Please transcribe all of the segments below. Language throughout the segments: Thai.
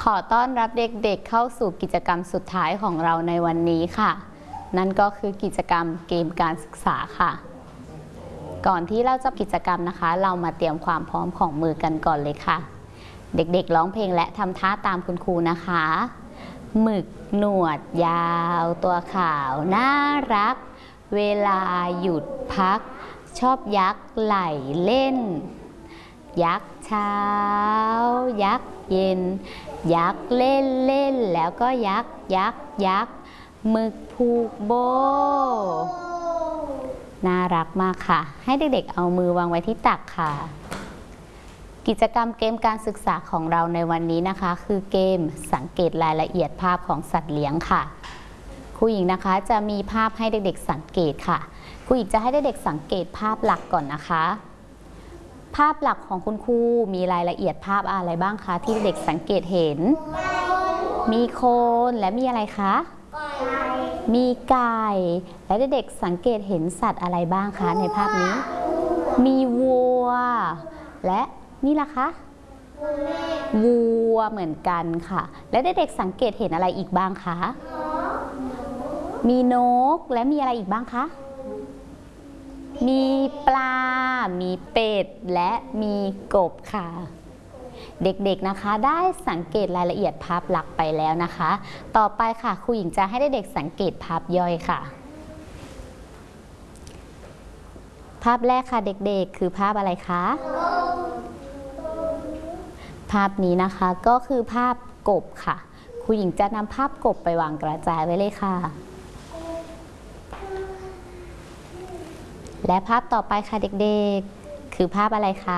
ขอต้อนรับเด็กๆเข้าสู่กิจกรรมสุดท้ายของเราในวันนี้ค่ะนั่นก็คือกิจกรรมเกมการศึกษาค่ะก่อนที่เราจะกิจกรรมนะคะเรามาเตรียมความพร้อมของมือกันก่อนเลยค่ะเด็กๆร้องเพลงและทำท่าตามคุณครูนะคะหมึกหนวดยาวตัวขาวน่ารักเวลาหยุดพักชอบยักไหลเล่นยักเช้ายักเย็นยักเล่นเล่นแล้วก็ยักหมึกผูกโบน่ารักมากค่ะให้เด็กๆเอามือวางไว้ที่ตักค่ะกิจกรรมเกมการศึกษาของเราในวันนี้นะคะคือเกมสังเกตรายละเอียดภาพของสัตว์เลี้ยงค่ะครูหญิงนะคะจะมีภาพให้เด็กๆสังเกตค่ะครูหญิงจะให้เด็กๆสังเกตภาพหลักก่อนนะคะภาพหลักของคุณครูมีรายละเอียดภาพอะไรบ้างคะที่เด็กสังเกตเห็นมีโคนและมีอะไรคะมีไก่และเด็กๆสังเกตเห็นสัตว์อะไรบ้างคะในภาพนี้มีวัวและนี่ล่ะคะวัวเหมือนกันค่ะและเด็กๆสังเกตเห็นอะไรอีกบ้างคะมีนกและมีอะไรอีกบ้างคะมีปลามีเป็ดและมีกบค่ะเด็กๆนะคะได้สังเกตรายละเอียดภาพหลักไปแล้วนะคะต่อไปค่ะครูหญิงจะให้เด็กๆสังเกตภาพย่อยค่ะภาพแรกค่ะเด็กๆคือภาพอะไรคะภาพนี้นะคะก็คือภาพกบค่ะครูหญิงจะนำภาพกบไปวางกระจายไว้เลยค่ะและภาพต่อไปค่ะเด็กๆคือภาพอะไรคะ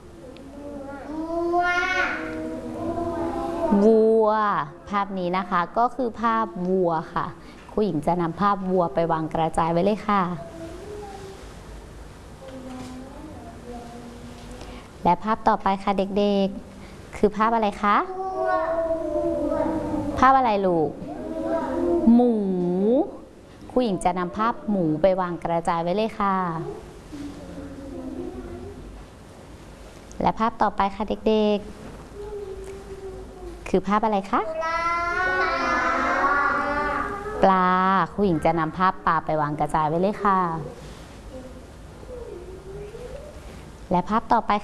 วัวภาพนี้นะคะก็คือภาพวัวค่ะครูหญิงจะนำภาพวัวไปวางกระจายไว้เลยค่ะและภาพต่อไปค่ะเด็กๆคือภาพอะไรคะภาพอะไรลูกหมูครูหญิงจะนำภาพหมูไปวางกระจายไว้เลยค่ะและภาพต่อไปค่ะเด็กๆคือภาพอะไรคะปลาครูหญิงจะนำภาพปลาไปวางกระจายไว้เลยค่ะและภาพต่อไป